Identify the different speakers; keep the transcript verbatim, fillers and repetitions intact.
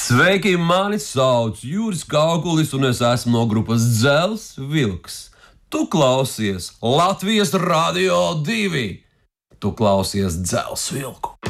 Speaker 1: Sveiki, mani sauc Juris Kaukulis, un es esmu no grupas Dzelzs Vilks. Tu klausies Latvijas Radio divi. Tu klausies Dzelzs Vilku.